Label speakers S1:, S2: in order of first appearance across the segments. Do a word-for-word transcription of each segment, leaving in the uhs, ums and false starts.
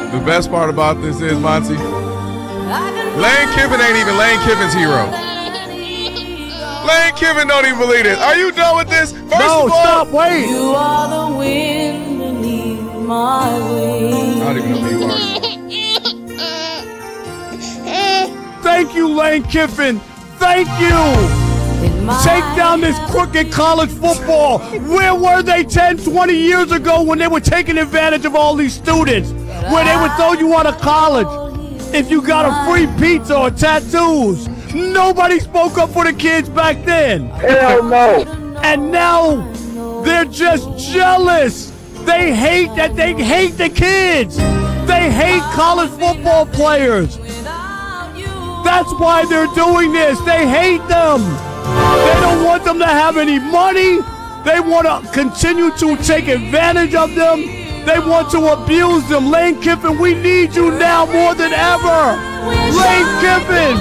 S1: the best part about this is, Monty, Lane Kiffin ain't even Lane Kiffin's hero. Lane Kiffin don't even believe this. Are you done with this? First
S2: no,
S1: of all,
S2: stop, wait.
S3: You are the wind beneath my wings.
S1: I don't even know who you are.
S2: Thank you, Lane Kiffin. Thank you. Take down this crooked college football. Where were they ten, twenty years ago when they were taking advantage of all these students? Where they would throw you out of college if you got a free pizza or tattoos. Nobody spoke up for the kids back then.
S4: Hell no.
S2: And now they're just jealous. They hate that they hate the kids. They hate college football players. That's why they're doing this. They hate them. They don't want them to have any money. They want to continue to take advantage of them. They want to abuse them. Lane Kiffin, we need you now more than ever. Lane Kiffin,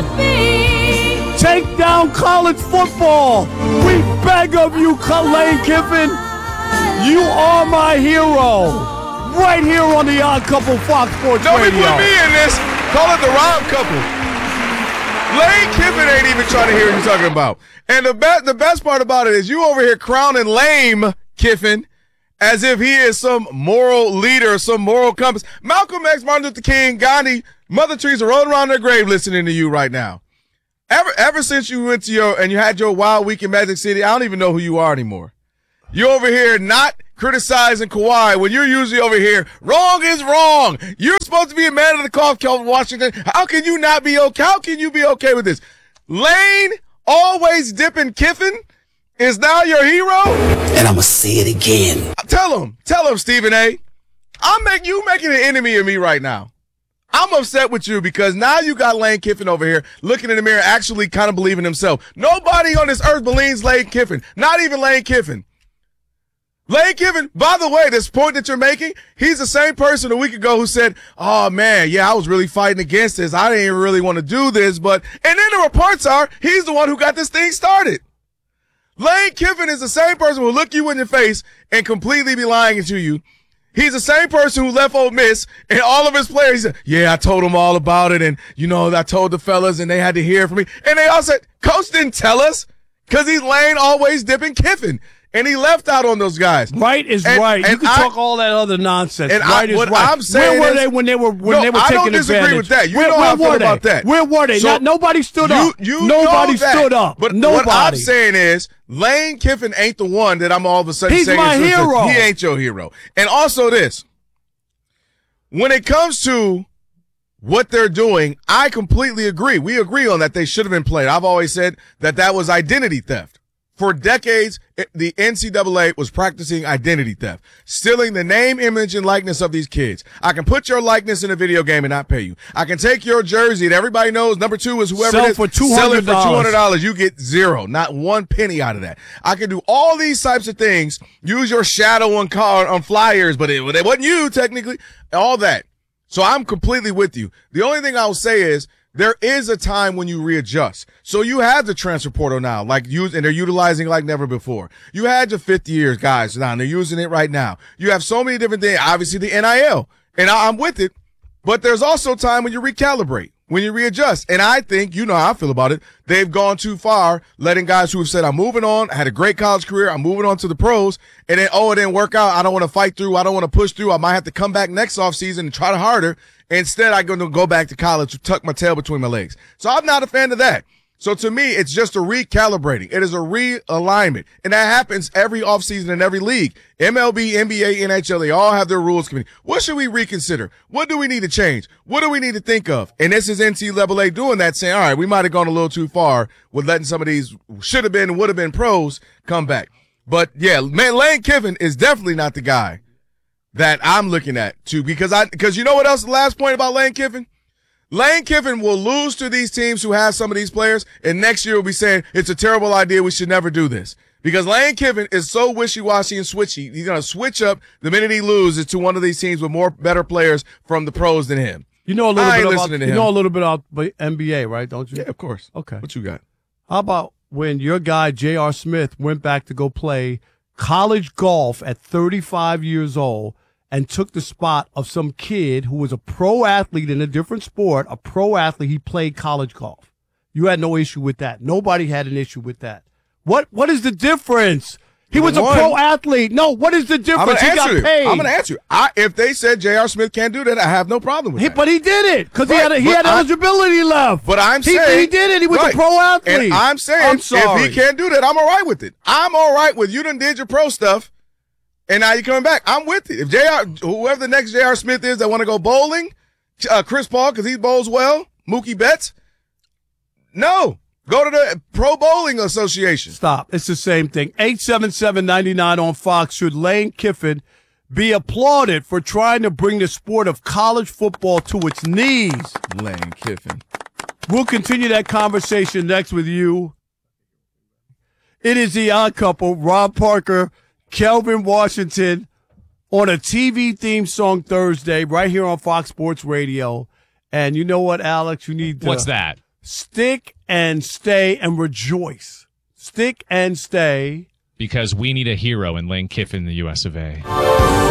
S2: take down college football. We beg of you, Lane Kiffin. You are my hero. Right here on the Odd Couple Fox Sports
S1: Don't
S2: Radio.
S1: Don't put me in this. Call it the Rob Couple. Lane Kiffin ain't even trying to hear what you're talking about. And the, be- the best part about it is you over here crowning Lame Kiffin as if he is some moral leader, some moral compass. Malcolm X, Martin Luther King, Gandhi, Mother Teresa rolling around their grave listening to you right now. Ever ever since you went to your, and you had your wild week in Magic City, I don't even know who you are anymore. You're over here not criticizing Kawhi when you're usually over here. Wrong is wrong. You're supposed to be a man of the cloth, Kelvin Washington. How can you not be okay? How can you be okay with this? Lane, always dipping Kiffin, is now your hero?
S5: And I'm going to say it again.
S1: Tell him. Tell him, Stephen A. I'm make, you making an enemy of me right now. I'm upset with you because now you got Lane Kiffin over here looking in the mirror, actually kind of believing himself. Nobody on this earth believes Lane Kiffin. Not even Lane Kiffin. Lane Kiffin, by the way, this point that you're making, he's the same person a week ago who said, oh, man, yeah, I was really fighting against this. I didn't even really want to do this. But, and then the reports are he's the one who got this thing started. Lane Kiffin is the same person who will look you in the face and completely be lying to you. He's the same person who left Ole Miss and all of his players said, yeah, I told them all about it. And, you know, I told the fellas and they had to hear from me. And they all said, Coach didn't tell us because he's Lane always dipping Kiffin. And he left out on those guys.
S2: Right is
S1: and,
S2: right.
S1: And
S2: you can
S1: I,
S2: talk all that other nonsense.
S1: And
S2: right
S1: I,
S2: is
S1: what
S2: right.
S1: I'm saying
S2: where were
S1: is,
S2: they when they were when
S1: no,
S2: they were
S1: I
S2: taking
S1: don't disagree
S2: advantage?
S1: with that. You
S2: where,
S1: know
S2: where
S1: how I feel
S2: were they?
S1: about that.
S2: Where were they?
S1: So
S2: Not, nobody stood
S1: you,
S2: up.
S1: You
S2: nobody
S1: know that.
S2: stood up.
S1: But
S2: nobody.
S1: what I'm saying is, Lane Kiffin ain't the one that I'm all of a sudden
S2: He's
S1: saying
S2: my hero.
S1: He ain't your hero. And also this, when it comes to what they're doing, I completely agree. We agree on that. They should have been played. I've always said that that was identity theft. For decades, the N C double A was practicing identity theft, stealing the name, image, and likeness of these kids. I can put your likeness in a video game and not pay you. I can take your jersey that everybody knows, number two is whoever
S2: sell
S1: it is,
S2: for two
S1: sell
S2: hundred
S1: it for two hundred dollars. You get zero, not one penny out of that. I can do all these types of things, use your shadow on car, on flyers, but it, it wasn't you technically, all that. So I'm completely with you. The only thing I will say is, there is a time when you readjust. So you have the transfer portal now, like use, and they're utilizing like never before. You had your fifth years guys now, and they're using it right now. You have so many different things. Obviously the N I L, and I, I'm with it, but there's also time when you recalibrate, when you readjust. And I think, you know how I feel about it. They've gone too far, letting guys who have said, I'm moving on, I had a great college career, I'm moving on to the pros, and then, oh, it didn't work out. I don't want to fight through. I don't want to push through. I might have to come back next offseason and try harder. Instead, I'm going to go back to college to tuck my tail between my legs. So I'm not a fan of that. So to me, it's just a recalibrating. It is a realignment. And that happens every offseason in every league. M L B, N B A, N H L, they all have their rules committee. What should we reconsider? What do we need to change? What do we need to think of? And this is N C double A doing that, saying, all right, we might have gone a little too far with letting some of these should have been, would have been pros come back. But yeah, man, Lane Kiffin is definitely not the guy that I'm looking at too, because I, because you know what else? The last point about Lane Kiffin? Lane Kiffin will lose to these teams who have some of these players, and next year will be saying it's a terrible idea. We should never do this, because Lane Kiffin is so wishy-washy and switchy. He's going to switch up the minute he loses to one of these teams with more better players from the pros than him.
S2: You know a little
S1: I ain't
S2: bit about,
S1: listening to
S2: you
S1: him.
S2: know a little bit about N B A, right? Don't you?
S1: Yeah, of course.
S2: Okay.
S1: What you got?
S2: How about when your guy J R. Smith went back to go play college golf at thirty-five years old, and took the spot of some kid who was a pro athlete in a different sport, a pro athlete. He played college golf. You had no issue with that. Nobody had an issue with that. What What is the difference? He was
S1: One,
S2: a pro athlete. No, what is the
S1: I'm
S2: difference?
S1: gonna
S2: He got
S1: answer
S2: paid.
S1: you. I'm gonna answer you. I, if they said J R. Smith can't do that, I have no problem with
S2: He,
S1: that.
S2: but he did it because he
S1: Right,
S2: had a, he
S1: but
S2: had
S1: I-
S2: eligibility left.
S1: But I'm
S2: he,
S1: saying
S2: he did it. He was
S1: right.
S2: a pro athlete.
S1: And I'm saying
S2: I'm sorry.
S1: if he can't do that, I'm all right with it. I'm all right with you done did your pro stuff, and now you're coming back. I'm with it. If J R, whoever the next J R. Smith is that want to go bowling, uh, Chris Paul because he bowls well, Mookie Betts, no. Go to the Pro Bowling Association.
S2: Stop. It's the same thing. eight seven seven, nine nine on Fox. Should Lane Kiffin be applauded for trying to bring the sport of college football to its knees?
S1: Lane Kiffin.
S2: We'll continue that conversation next with you. It is the Odd Couple, Rob Parker, Kelvin Washington, on a T V theme song Thursday right here on Fox Sports Radio. And you know what, Alex? You need to
S4: What's that?
S2: stick and stay and rejoice. Stick and stay.
S4: Because we need a hero in Lane Kiffin, the U S of A.